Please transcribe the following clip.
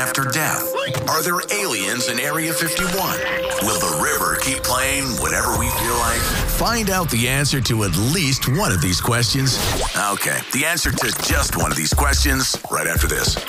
after death? Are there aliens in Area 51? Will the river keep playing whenever we feel like? Find out the answer to at least one of these questions. Okay, the answer to just one of these questions right after this.